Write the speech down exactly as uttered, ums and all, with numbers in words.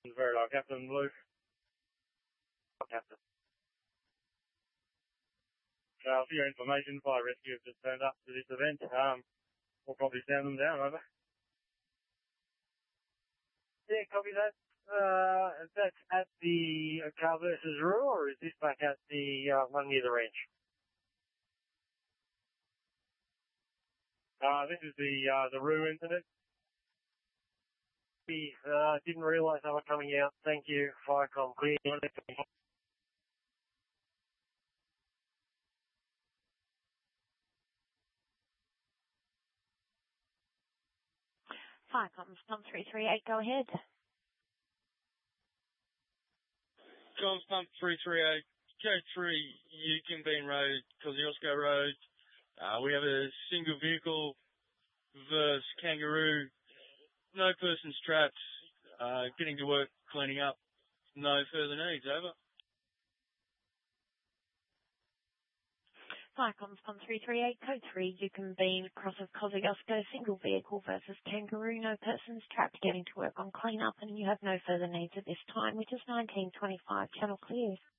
Very well, Captain Blue. Captain. Uh, for your information, fire rescue have just turned up to this event. Um, we'll probably sound them down, over. Yeah, copy that. Uh, that's at the Car versus Roo, or is this back at the uh, one near the ranch? Uh, this is the uh, the Roo incident. We uh, didn't realise they were coming out. Thank you, Firecom. Clear. Firecom, Pump three three eight, go ahead. Comms Pump three three eight, code three, Yukon Bean Road, Kosciuszko Road. Uh, we have a single vehicle versus Kangaroo. No persons trapped. Uh, getting to work, cleaning up. No further needs, over. Firecom, Pump three three eight, code three, Yukon Bean, cross of Kosciuszko, single vehicle versus Kangaroo. No persons trapped, getting to work on clean up, and you have no further needs at this time, which is nineteen twenty-five, channel clear.